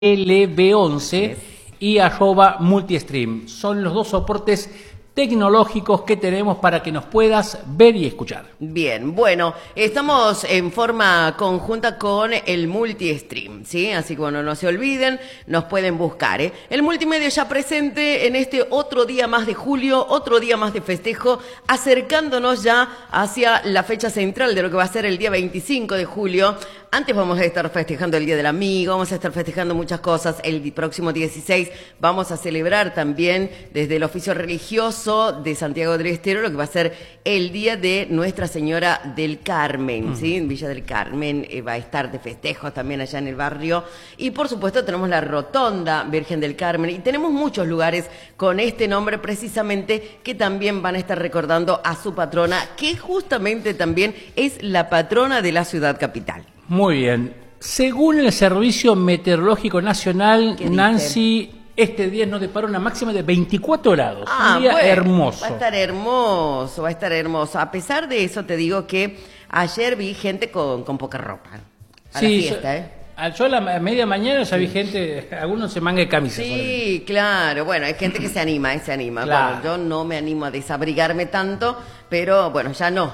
LB11 y @multistream. Son los dos soportes tecnológicos que tenemos para que nos puedas ver y escuchar. Bien, bueno, estamos en forma conjunta con el Multistream, ¿sí? Así que bueno, no se olviden, nos pueden buscar, ¿eh? El multimedia ya presente en este otro día más de julio, otro día más de festejo, acercándonos ya hacia la fecha central de lo que va a ser el día 25 de julio. Antes vamos a estar festejando el Día del Amigo, vamos a estar festejando muchas cosas. El próximo 16 vamos a celebrar también desde el oficio religioso de Santiago del Estero lo que va a ser el Día de Nuestra Señora del Carmen, ¿sí? En Villa del Carmen va a estar de festejos también allá en el barrio. Y por supuesto tenemos la Rotonda Virgen del Carmen y tenemos muchos lugares con este nombre precisamente que también van a estar recordando a su patrona, que justamente también es la patrona de la ciudad capital. Muy bien. Según el Servicio Meteorológico Nacional, Nancy, este día nos depara una máxima de 24 grados. Un día hermoso. Va a estar hermoso, va a estar hermoso. A pesar de eso, te digo que ayer vi gente con poca ropa a la fiesta, Yo a la media mañana ya vi gente, algunos se manga de camisa. Sí, claro. Bueno, hay gente que se anima, Claro. Bueno, yo no me animo a desabrigarme tanto, pero bueno, ya no.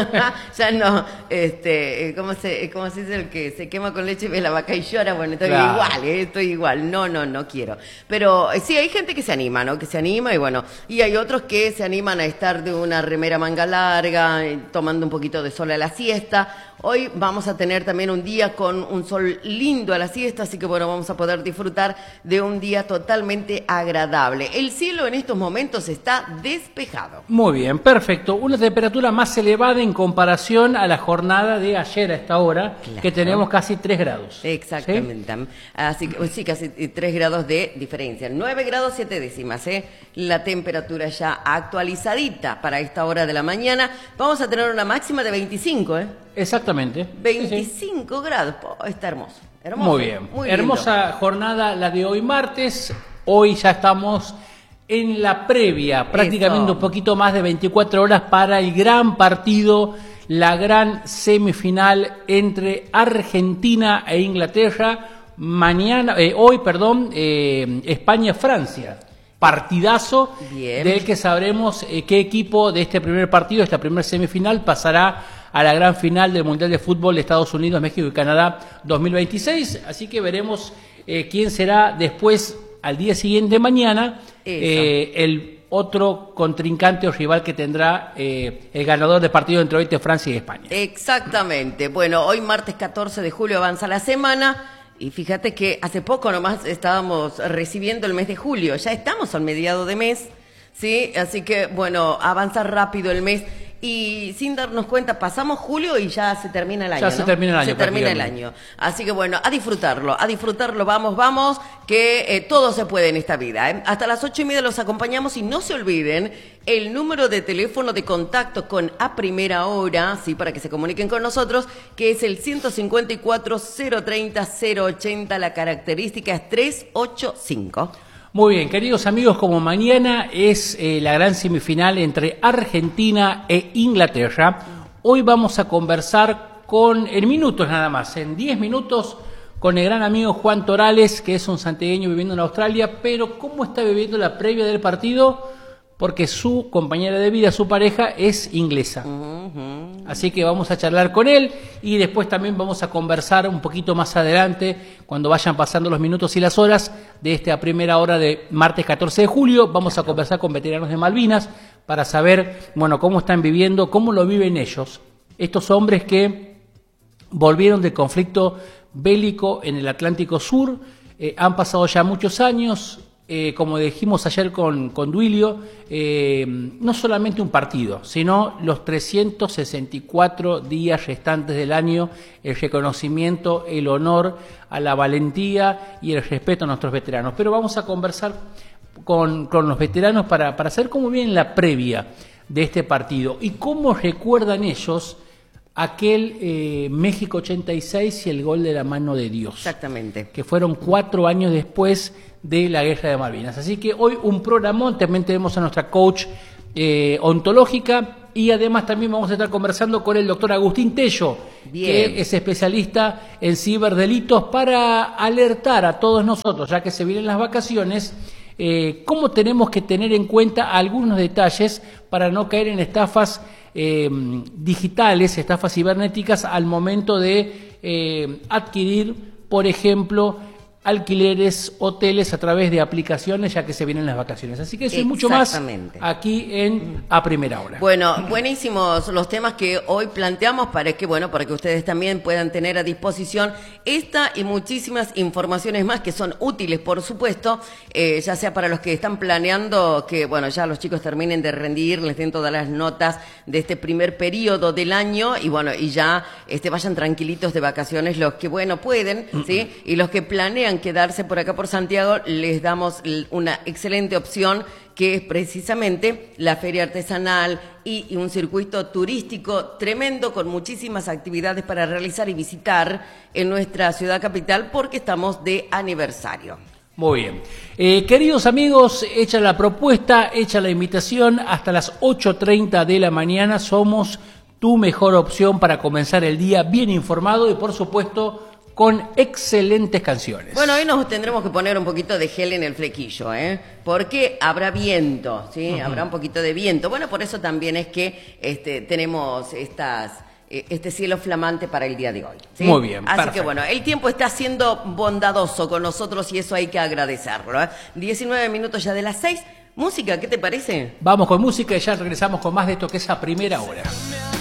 Ya no. ¿Cómo se dice el que se quema con leche y ve la vaca y llora? Bueno, estoy igual. No quiero. Pero sí, hay gente que se anima, ¿no? Que se anima y bueno, y hay otros que se animan a estar de una remera manga larga, tomando un poquito de sol a la siesta. Hoy vamos a tener también un día con un sol lindo a la siesta, así que bueno, vamos a poder disfrutar de un día totalmente agradable. El cielo en estos momentos está despejado. Muy bien, perfecto. Una temperatura más elevada en comparación a la jornada de ayer a esta hora, que tenemos casi 3 grados. Exactamente. ¿Sí? Así que sí, casi 3 grados de diferencia. 9 grados 7 décimas, la temperatura ya actualizadita para esta hora de la mañana. Vamos a tener una máxima de 25, Exactamente. 25 grados, está hermoso. Muy bien, muy hermosa jornada la de hoy martes. Hoy ya estamos en la previa, prácticamente un poquito más de 24 horas para el gran partido, la gran semifinal entre Argentina e Inglaterra. Hoy, España-Francia. Partidazo del que sabremos qué equipo de este primer partido, esta primera semifinal, pasará a la gran final del Mundial de Fútbol de Estados Unidos, México y Canadá 2026. Así que veremos quién será después, al día siguiente, mañana, el otro contrincante o rival que tendrá el ganador del partido entre Francia y España. Exactamente. Bueno, hoy martes 14 de julio avanza la semana. Y fíjate que hace poco nomás estábamos recibiendo el mes de julio, ya estamos al mediado de mes, ¿sí? Así que, bueno, avanza rápido el mes y sin darnos cuenta pasamos julio y ya se termina el año, Se termina el año. Así que, bueno, a disfrutarlo, vamos, que todo se puede en esta vida, Hasta las 8:30 los acompañamos y no se olviden el número de teléfono de contacto con A Primera Hora, sí, para que se comuniquen con nosotros, que es el 154-030-080, la característica es 385. Muy bien, queridos amigos, como mañana es la gran semifinal entre Argentina e Inglaterra, hoy vamos a conversar en minutos nada más, en 10 minutos, con el gran amigo Juan Torales, que es un santiagueño viviendo en Australia, pero ¿cómo está viviendo la previa del partido? Porque su compañera de vida, su pareja, es inglesa. Así que vamos a charlar con él y después también vamos a conversar un poquito más adelante, cuando vayan pasando los minutos y las horas de esta primera hora de martes 14 de julio. Vamos a conversar con veteranos de Malvinas para saber, bueno, cómo están viviendo, cómo lo viven ellos. Estos hombres que volvieron del conflicto bélico en el Atlántico Sur, han pasado ya muchos años. Como dijimos ayer con Duilio, no solamente un partido, sino los 364 días restantes del año, el reconocimiento, el honor a la valentía y el respeto a nuestros veteranos. Pero vamos a conversar con los veteranos para saber cómo viene la previa de este partido y cómo recuerdan ellos aquel México 86 y el gol de la mano de Dios. Exactamente. Que fueron 4 años después de la Guerra de Malvinas. Así que hoy un programón, también tenemos a nuestra coach ontológica y además también vamos a estar conversando con el doctor Agustín Tello, Bien. que es especialista en ciberdelitos, para alertar a todos nosotros, ya que se vienen las vacaciones, cómo tenemos que tener en cuenta algunos detalles para no caer en estafas digitales, estafas cibernéticas al momento de adquirir, por ejemplo, alquileres, hoteles a través de aplicaciones, ya que se vienen las vacaciones. Así que eso y mucho más aquí en A Primera Hora. Bueno, buenísimos los temas que hoy planteamos para que ustedes también puedan tener a disposición esta y muchísimas informaciones más que son útiles, por supuesto, ya sea para los que están planeando que, ya los chicos terminen de rendir, les den todas las notas de este primer periodo del año y ya vayan tranquilitos de vacaciones los que, pueden, ¿sí? Y los que planean quedarse por acá por Santiago, les damos una excelente opción, que es precisamente la feria artesanal y un circuito turístico tremendo con muchísimas actividades para realizar y visitar en nuestra ciudad capital, porque estamos de aniversario. Muy bien. Queridos amigos, hecha la propuesta, hecha la invitación, hasta las 8:30 de la mañana somos tu mejor opción para comenzar el día bien informado y, por supuesto, con excelentes canciones. Bueno, hoy nos tendremos que poner un poquito de gel en el flequillo, porque habrá viento, ¿sí? Habrá un poquito de viento. Bueno, por eso también es que tenemos este cielo flamante para el día de hoy, ¿sí? Muy bien, así perfecto. que el tiempo está siendo bondadoso con nosotros y eso hay que agradecerlo. 19 minutos ya de las 6. Música, ¿qué te parece? Vamos con música y ya regresamos con más de esto que es A Primera Hora.